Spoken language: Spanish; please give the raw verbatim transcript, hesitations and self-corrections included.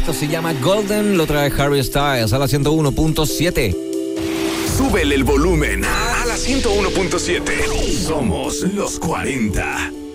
Esto se llama Golden, lo trae Harry Styles a la ciento uno punto siete. Súbele el volumen a la ciento uno punto siete. Somos los cuarenta.